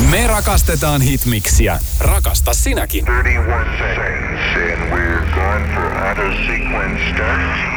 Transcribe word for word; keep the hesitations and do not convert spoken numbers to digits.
Me rakastetaan hitmiksiä. Rakasta sinäkin. thirty-one seconds and we're going for auto sequence start.